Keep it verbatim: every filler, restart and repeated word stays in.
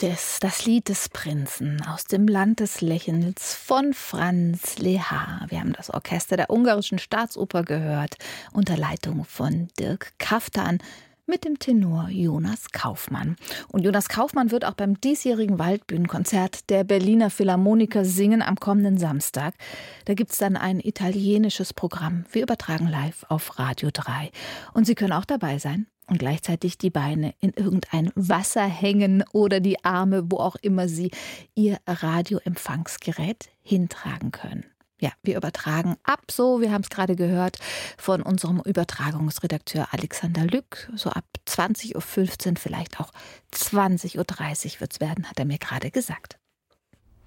es das Lied des Prinzen aus dem Land des Lächelns von Franz Lehár. Wir haben das Orchester der Ungarischen Staatsoper gehört, unter Leitung von Dirk Kaftan mit dem Tenor Jonas Kaufmann. Und Jonas Kaufmann wird auch beim diesjährigen Waldbühnenkonzert der Berliner Philharmoniker singen am kommenden Samstag. Da gibt es dann ein italienisches Programm. Wir übertragen live auf Radio drei. Und Sie können auch dabei sein und gleichzeitig die Beine in irgendein Wasser hängen oder die Arme, wo auch immer Sie Ihr Radioempfangsgerät hintragen können. Ja, wir übertragen ab so, wir haben es gerade gehört, von unserem Übertragungsredakteur Alexander Lück. So ab zwanzig Uhr fünfzehn, vielleicht auch zwanzig Uhr dreißig wird es werden, hat er mir gerade gesagt.